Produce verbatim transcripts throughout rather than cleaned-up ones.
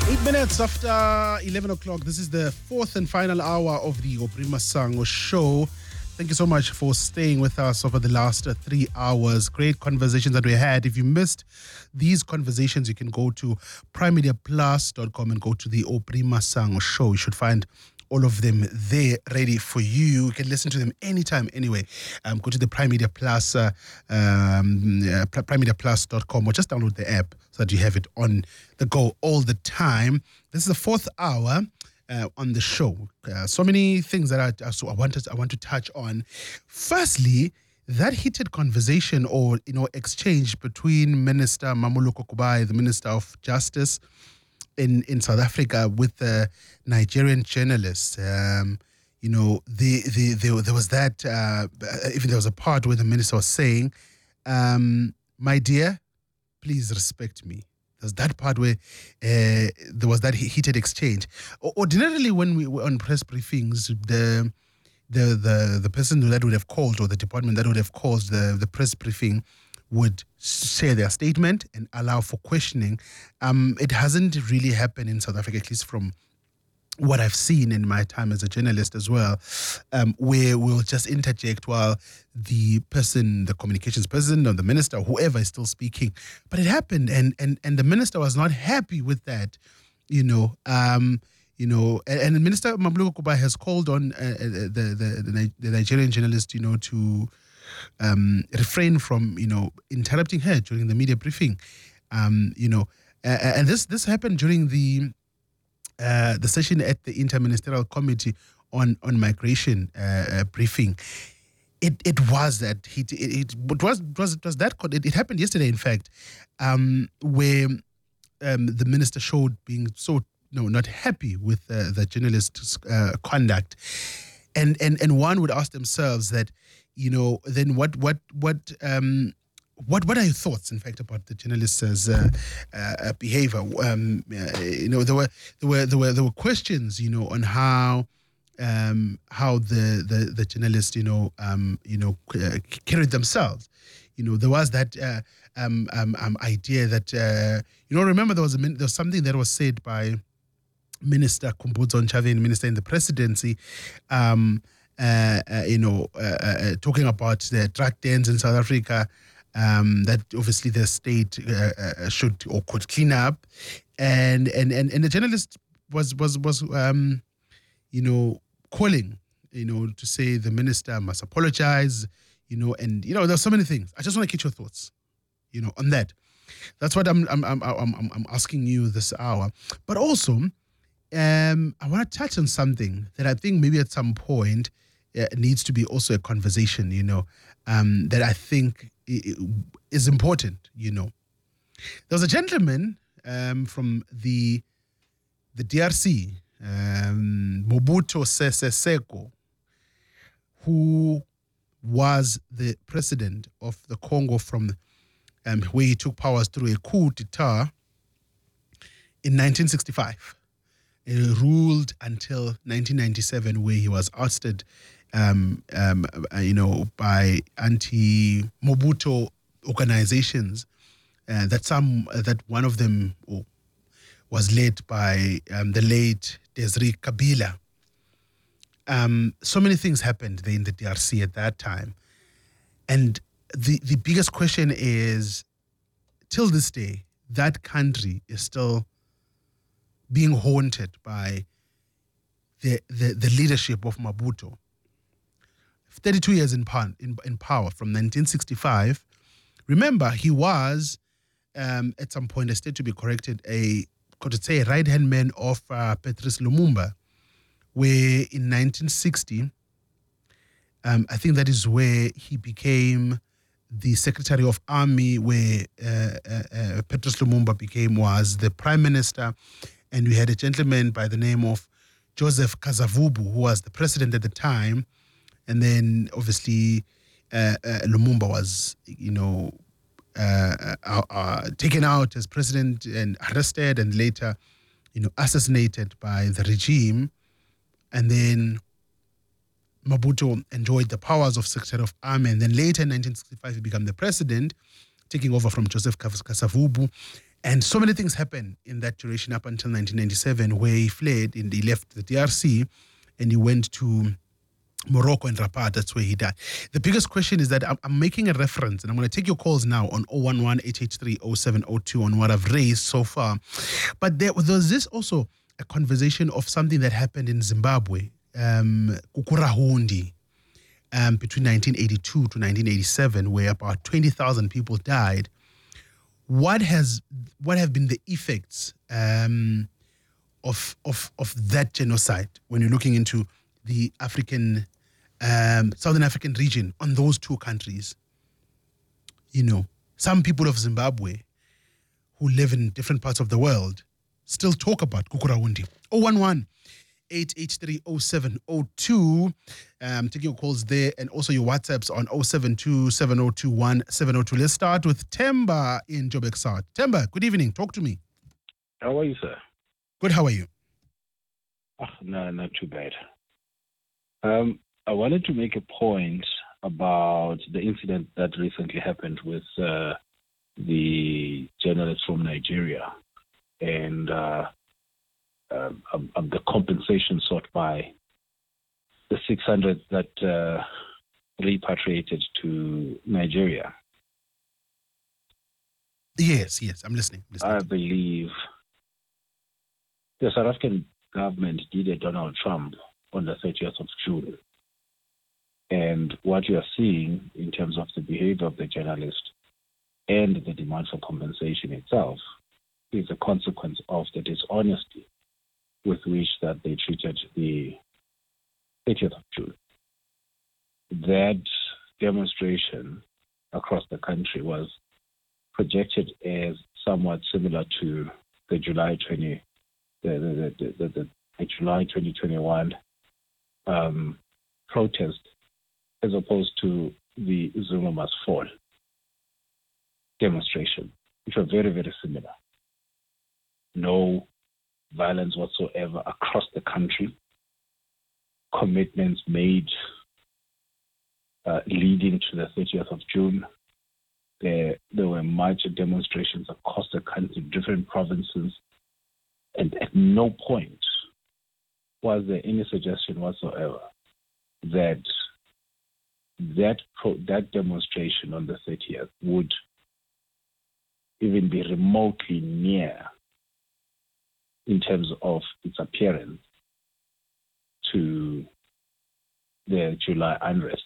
Eight minutes after eleven o'clock. This is the fourth and final hour of the Aubrey Masango show. Thank you so much for staying with us over the last uh, three hours. Great conversations that we had. If you missed these conversations, you can go to prime media plus dot com and go to the Aubrey Masango show. You should find all of them there ready for you. You can listen to them anytime, anyway. Um, go to the Prime Media Plus, uh, um, uh, prime media plus dot com, or just download the app so that you have it on the go all the time. This is the fourth hour uh, on the show. Uh, so many things that I, so I wanted, I want to touch on. Firstly, that heated conversation or you know exchange between Minister Mamoloko Kubayi, the Minister of Justice, in, in South Africa, with the Nigerian journalist. Um, you know, the, the, the, there was that, uh, even there was a part where the minister was saying, um, my dear, please respect me. There's that part where uh, there was that heated exchange. Ordinarily, when we were on press briefings, the the the the person that would have called, or the department that would have called the, the press briefing, would share their statement and allow for questioning. Um, it hasn't really happened in South Africa, at least from what I've seen in my time as a journalist as well, um, where we'll just interject while the person, the communications person or the minister, whoever is still speaking. But it happened, and and and the minister was not happy with that, you know. Um, you know, and, and Minister Mamoloko Kubayi has called on uh, the, the the the Nigerian journalist, you know, to um, refrain from, you know, interrupting her during the media briefing. Um, you know, uh, and this this happened during the. Uh, the session at the Interministerial Committee on on Migration uh, uh, briefing. It it was that he it, it, it was it was it was that it, it happened yesterday, in fact, um, where um, the minister showed being so you know, not happy with uh, the journalist's uh, conduct, and and and one would ask themselves that, you know, then what what what um, What what are your thoughts, in fact, about the journalist's uh, uh, behavior? Um, uh, you know, there were there were there were there were questions, you know, on how um, how the, the the journalists, you know, um, you know, uh, carried themselves. You know, there was that uh, um, um, um, idea that uh, you know. Remember, there was a there was something that was said by Minister Khumbudzo Ntshavheni, minister in the presidency. Um, uh, uh, you know, uh, uh, talking about the drug dens in South Africa. Um, that obviously the state uh, uh, should or could clean up, and and and, and the journalist was was was um, you know, calling, you know, to say the minister must apologize, you know, and you know there's so many things. I just want to get your thoughts, you know, on that. That's what I'm I'm I'm I'm, I'm asking you this hour, but also um, I want to touch on something that I think maybe at some point uh, needs to be also a conversation, you know, um, that I think is important, you know. There was a gentleman um, from the the D R C, um, Mobutu Sese Seko, who was the president of the Congo from um, where he took powers through a coup d'etat in nineteen sixty-five. He ruled until nineteen ninety-seven, where he was ousted Um, um, uh, you know, by anti-Mobutu organizations. Uh, that some, uh, that one of them oh, was led by um, the late Desiree Kabila. Um, so many things happened there in the D R C at that time, and the the biggest question is, till this day, that country is still being haunted by the the, the leadership of Mobutu. thirty-two years in, in, in power, from nineteen sixty-five. Remember, he was, um, at some point, I state to be corrected, a, could say, a right-hand man of uh, Patrice Lumumba, where in nineteen sixty, um, I think that is where he became the Secretary of Army, where uh, uh, uh, Patrice Lumumba became, was the Prime Minister, and we had a gentleman by the name of Joseph Kasavubu, who was the president at the time. And then, obviously, uh, uh, Lumumba was, you know, uh, uh, uh, taken out as president and arrested, and later, you know, assassinated by the regime. And then Mobutu enjoyed the powers of Secretary of Army. And then later, in nineteen sixty-five, he became the president, taking over from Joseph Kasavubu. And so many things happened in that duration up until nineteen ninety-seven, where he fled and he left the D R C and he went to Morocco and Rabat. That's where he died. The biggest question is that I'm, I'm making a reference, and I'm going to take your calls now on zero one one, eight eight three, zero seven zero two on what I've raised so far. But there, there was this also a conversation of something that happened in Zimbabwe, um, Kukurahundi, um, between nineteen eighty-two to nineteen eighty-seven, where about twenty thousand people died. What has what have been the effects um, of of of that genocide when you're looking into the African, um, Southern African region on those two countries? You know, some people of Zimbabwe who live in different parts of the world still talk about Kukurahundi. zero one one, eight eight three, zero seven zero two. Um, taking your calls there, and also your WhatsApps on zero seven two, seven zero two one, seven zero two. Let's start with Temba in Joburg South. Temba, good evening. Talk to me. How are you, sir? Good. How are you? Oh, no, not too bad. Um, I wanted to make a point about the incident that recently happened with uh, the journalist from Nigeria and uh, uh, um, um, the compensation sought by the six hundred that uh, repatriated to Nigeria. Yes, yes, I'm listening. I'm listening. I believe the South African government did a Donald Trump on the thirtieth of June. And what you are seeing in terms of the behavior of the journalist and the demand for compensation itself is a consequence of the dishonesty with which that they treated the thirtieth of June. That demonstration across the country was projected as somewhat similar to the July twentieth, the, the, the, the, the, the July twenty twenty-one um, protest, as opposed to the Zuma Must Fall demonstration, which were very, very similar. No violence whatsoever across the country. Commitments made uh, leading to the thirtieth of June. There, there were major demonstrations across the country, different provinces, and at no point was there any suggestion whatsoever that that pro, that demonstration on the thirtieth would even be remotely near in terms of its appearance to the July unrest.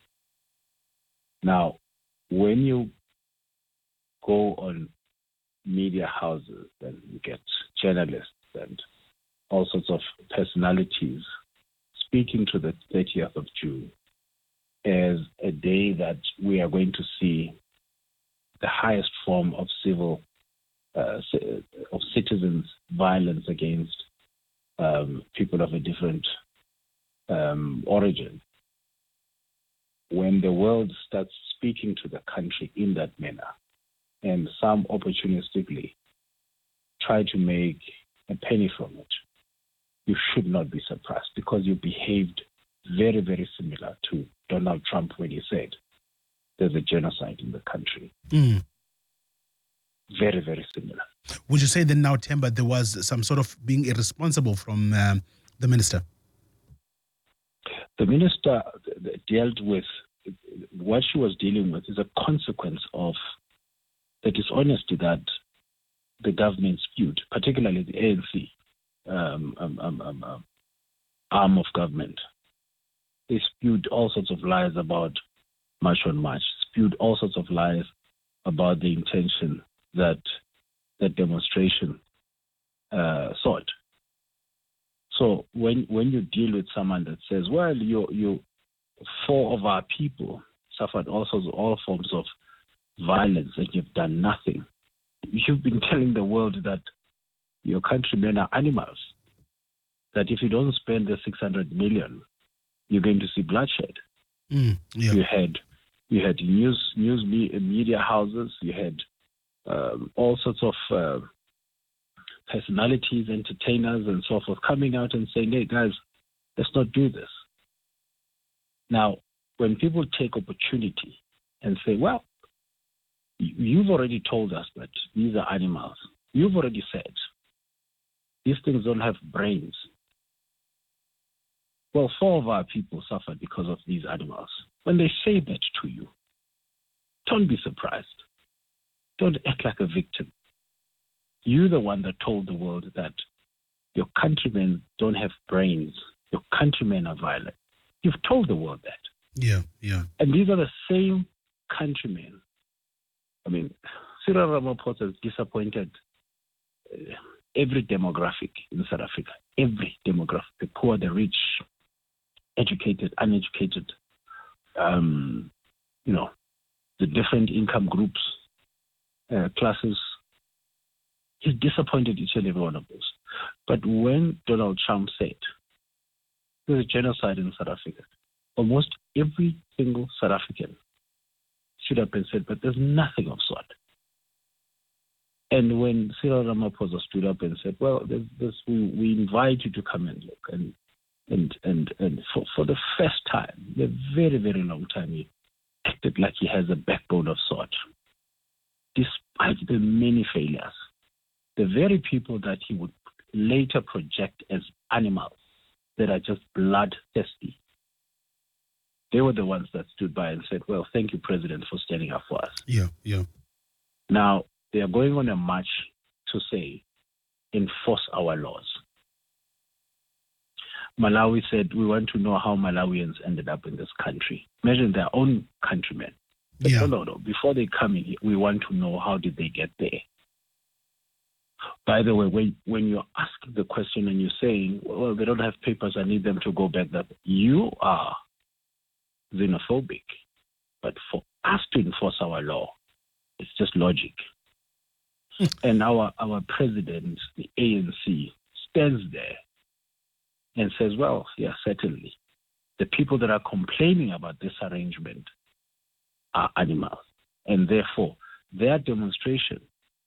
Now, when you go on media houses and you get journalists and all sorts of personalities speaking to the thirtieth of June as a day that we are going to see the highest form of civil, uh, of citizens' violence against um, people of a different um, origin. When the world starts speaking to the country in that manner, and some opportunistically try to make a penny from it, you should not be surprised, because you behaved very, very similar to Donald Trump when he said there's a genocide in the country. Mm. Very, very similar. Would you say then now, Temba, there was some sort of being irresponsible from um, the minister? The minister dealt with, what she was dealing with is a consequence of the dishonesty that the government spewed, particularly the A N C um, um, um, um, um, arm of government. They spewed all sorts of lies about March on March, spewed all sorts of lies about the intention that that demonstration uh, sought. So when when you deal with someone that says, well, you you four of our people suffered all sorts of all forms of violence and you've done nothing, you've been telling the world that your countrymen are animals, that if you don't spend the six hundred million, you're going to see bloodshed. Mm, yeah. You had you had news news media houses, you had um, all sorts of uh, personalities, entertainers, and so forth coming out and saying, "Hey guys, let's not do this." Now, when people take opportunity and say, "Well, you've already told us that these are animals you've already said these things don't have brains. Well, four of our people suffered because of these animals. When they say that to you, don't be surprised. Don't act like a victim. You're the one that told the world that your countrymen don't have brains. Your countrymen are violent. You've told the world that. Yeah, yeah. And these are the same countrymen. I mean, Cyril Ramaphosa has disappointed uh, every demographic in South Africa. Every demographic. The poor, the rich, educated, uneducated, um, you know, the different income groups, uh, classes. He's disappointed each and every one of those. But when Donald Trump said there's a genocide in South Africa, almost every single South African should have been said, but there's nothing of sort. And when Cyril Ramaphosa stood up and said, well, there's this, we, we invite you to come and look, and and and, and for, for the first time, a very, very long time, he acted like he has a backbone of sort, despite the many failures. The very people that he would later project as animals that are just bloodthirsty, they were the ones that stood by and said, well, thank you, President, for standing up for us. Yeah, yeah. Now, they are going on a march to say, enforce our laws. Malawi said, we want to know how Malawians ended up in this country. Imagine their own countrymen. But Yeah. no, no, no. Before they come in here, we want to know how did they get there. By the way, when, when you're asking the question and you're saying, well, they don't have papers, I need them to go back, that you are xenophobic. But for us to enforce our law, it's just logic. And our, our president, the A N C, stands there and says, well, yeah, certainly. The people that are complaining about this arrangement are animals. And therefore, their demonstration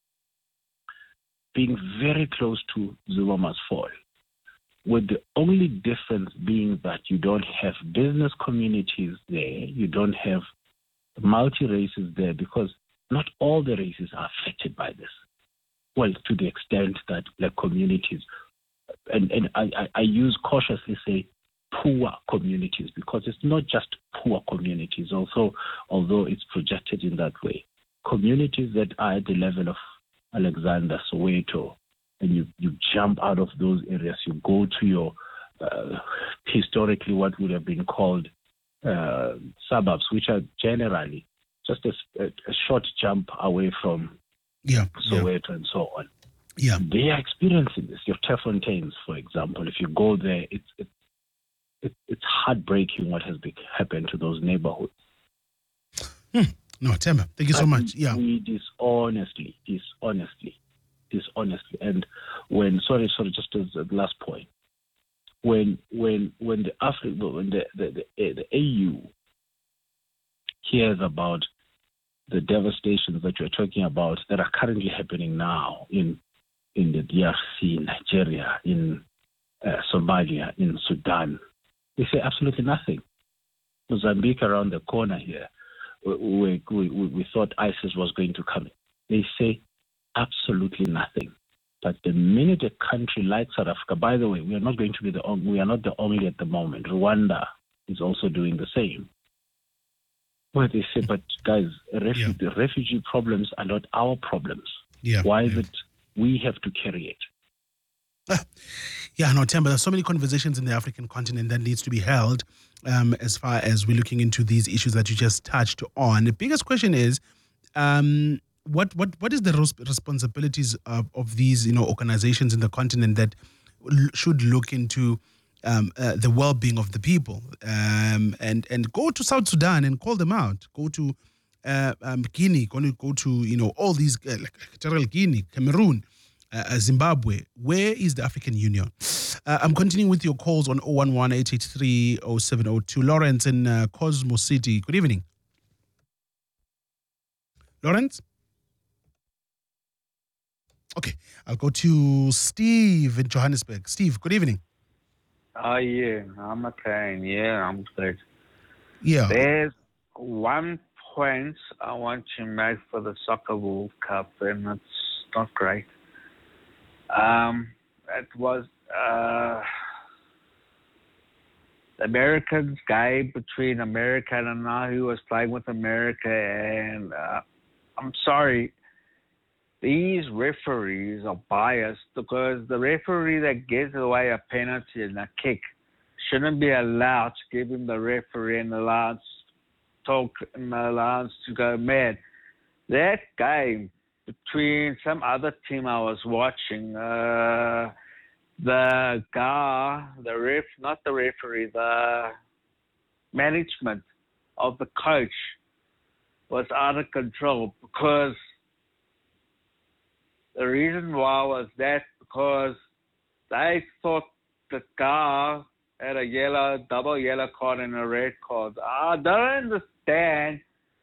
being very close to Zuma must fall, with the only difference being that you don't have business communities there, you don't have multi-races there, because not all the races are affected by this. Well, to the extent that black communities, and, and I, I, I use cautiously say poor communities, because it's not just poor communities, also, although it's projected in that way. Communities that are at the level of Alexander, Soweto, and you, you jump out of those areas, you go to your uh, historically what would have been called uh, suburbs, which are generally just a, a short jump away from Yeah, Soweto yeah. and so on. Yeah. They are experiencing this. Your Terfontaines, for example, if you go there, it's it, it, it's heartbreaking what has be, happened to those neighborhoods. Hmm. No, Temba, thank you so much. Yeah. We dishonestly, dishonestly, dishonestly. And when, sorry, sorry, just as a last point, when when when the Africa, when the the, the the A U hears about the devastations that you're talking about that are currently happening now in in the D R C, Nigeria, in uh, Somalia, in Sudan, they say absolutely nothing. Mozambique around the corner here, we, we, we, we thought ISIS was going to come in. They say absolutely nothing. But the minute a country like South Africa, by the way, we are not going to be the only, we are not the only at the moment. Rwanda is also doing the same. Where they say, but guys, refu- Yeah. the refugee problems are not our problems. Yeah. Why is yeah. it we have to carry it? Ah, yeah, no, Temba, there's so many conversations in the African continent that needs to be held um, as far as we're looking into these issues that you just touched on. The biggest question is, um, what what what is the res- responsibilities of, of these, you know, organizations in the continent that l- should look into um, uh, the well-being of the people, um, and and go to South Sudan and call them out, go to uh, um, Guinea, go to, go to you know all these uh, like Equatorial Guinea, Cameroon. Uh, Zimbabwe, where is the African Union? Uh, I'm continuing with your calls on zero one one, eight eight three, zero seven zero two. Lawrence in uh, Cosmo City. Good evening. Lawrence? Okay, I'll go to Steve in Johannesburg. Steve, good evening. Oh, yeah, I'm okay. Yeah, I'm good. Yeah. There's one point I want to make for the Soccer World Cup, and it's not great. Um, it was uh, the Americans game between America and I, who was playing with America, and uh, I'm sorry, these referees are biased because the referee that gives away a penalty and a kick shouldn't be allowed to give him the referee and allowance talk and allowance to go mad. That game between some other team I was watching, uh, the guy, the ref, not the referee, the management of the coach was out of control because the reason why was that because they thought the guy had a yellow, double yellow card and a red card. I don't understand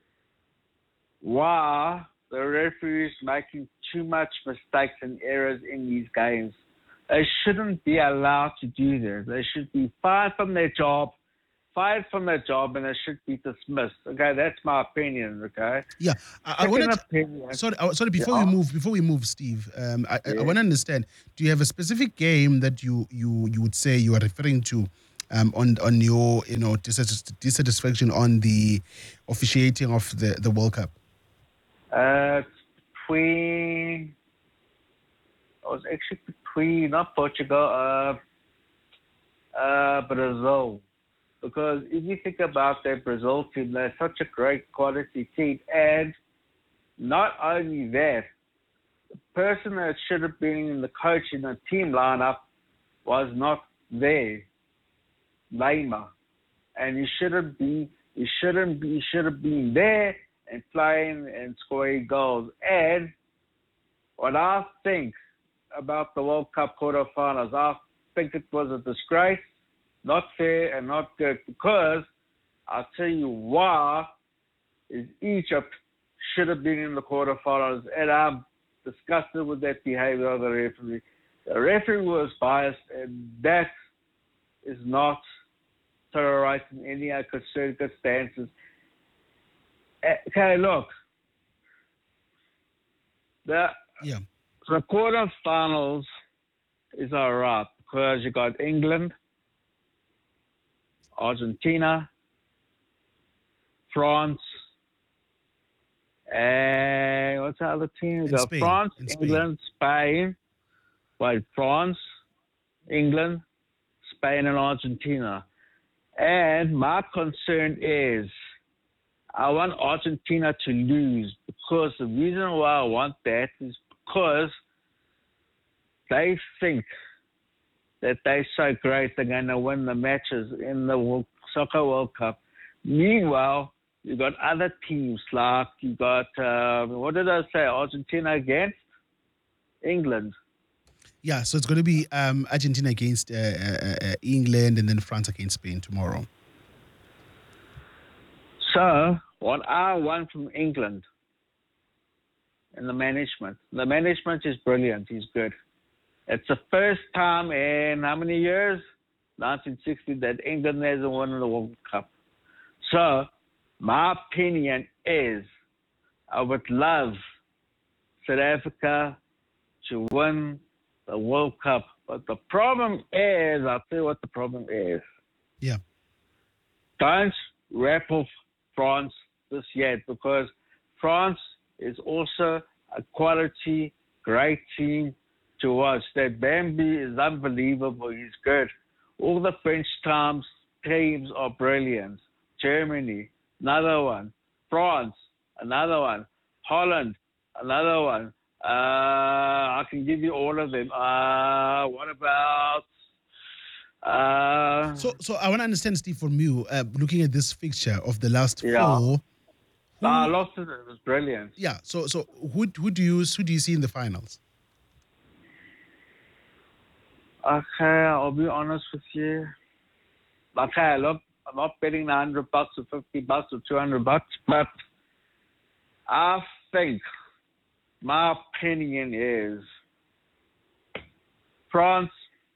why the referees making too much mistakes and errors in these games. They shouldn't be allowed to do this. They should be fired from their job, fired from their job, and they should be dismissed. Okay, that's my opinion. Okay. Yeah, I, I wanted. Opinion, sorry, uh, sorry. Before yeah. we move, before we move, Steve, um, I, yeah. I, I want to understand. Do you have a specific game that you you you would say you are referring to, um, on on your you know dissatis- dissatisfaction on the officiating of the the World Cup? Uh, between. It was actually between not Portugal, uh, uh, Brazil. Because if you think about that Brazil team, they're such a great quality team. And not only that, the person that should have been in the coach in the team lineup was not there, Neymar. And he shouldn't be, he shouldn't be, he should have been there and playing and scoring goals. And what I think about the World Cup quarterfinals, I think it was a disgrace, not fair and not good, because I'll tell you why is Egypt should have been in the quarterfinals, and I'm disgusted with that behavior of the referee. The referee was biased, and that is not tolerated in any circumstances. Okay, look, the Yeah. the quarterfinals is all right because you got England, Argentina, France, and what's the other team? You And got Spain. France, And Spain. England, Spain. Wait, France, England, Spain, and Argentina. And my concern is I want Argentina to lose because the reason why I want that is because they think that they're so great they're going to win the matches in the World, Soccer World Cup. Meanwhile, you got other teams like you got, uh, what did I say, Argentina against England. Yeah, so it's going to be um, Argentina against uh, uh, uh, England and then France against Spain tomorrow. So what I want from England and the management, the management is brilliant. He's good. It's the first time in how many years? nineteen sixty that England hasn't won the World Cup. So my opinion is I would love South Africa to win the World Cup. But the problem is, I'll tell you what the problem is. Yeah. Don't wrap off France this yet because France is also a quality, great team to watch. That Bambi is unbelievable. He's good. All the French teams, teams are brilliant. Germany, another one. France, another one. Holland, another one. Uh, I can give you all of them. Uh, what about... Uh, So, so I want to understand, Steve, from you, uh, looking at this fixture of the last Yeah. four. Who, I lost it. It was brilliant. yeah. So, so who who do you who do you see in the finals? Okay, I'll be honest with you. Okay, look, I'm not betting one hundred bucks or fifty bucks or two hundred bucks, but I think my opinion is France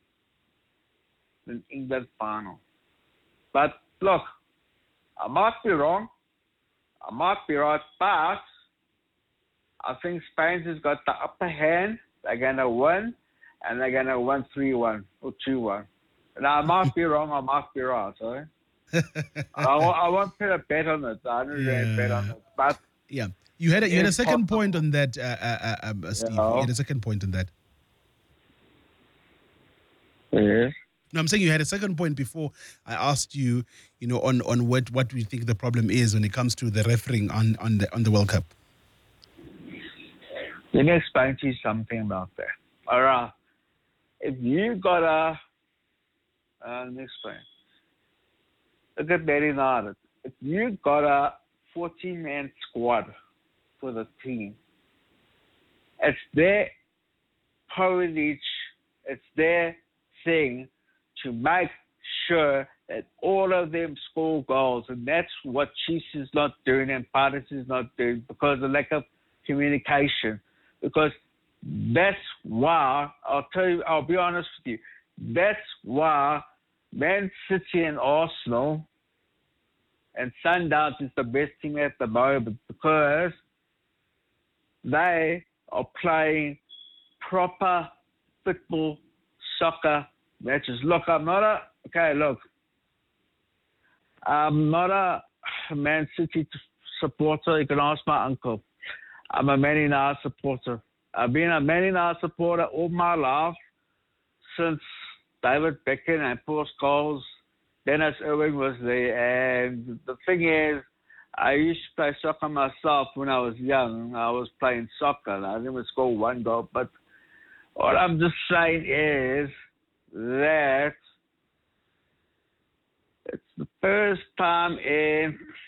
and England final. But look, I might be wrong. I might be right, but I think Spain has got the upper hand. They're going to win. and they're going to win three one or two one. Now, I might be wrong, I might be right, sorry. I, I won't put a bet on it. I don't Yeah. really bet on it. But Yeah. You had a, you had a it's second possible. point on that, uh, uh, uh, um, uh, Steve. Yeah. You had a second point on that. Yes. No, I'm saying you had a second point before I asked you, you know, on, on what, what do you think the problem is when it comes to the refereeing on, on the on the World Cup. Let me explain to you something about that. All right. If you got a, uh, let me explain. Look at Man United. If you got a fourteen-man squad for the team, it's their privilege, it's their thing to make sure that all of them score goals. And that's what Chiefs is not doing and Pirates is not doing because of lack of communication. Because that's why, I'll tell you, I'll be honest with you, that's why Man City and Arsenal and Sundowns is the best team at the moment, because they are playing proper football, soccer matches. Look, I'm not a, okay, look, I'm not a Man City supporter. You can ask my uncle. I'm a Man United supporter. I've been a Man United supporter all my life since David Beckham and Paul Scholes, Dennis Irwin was there. And the thing is, I used to play soccer myself when I was young. I was playing soccer. And I didn't score one goal. But what I'm just saying is that it's the first time in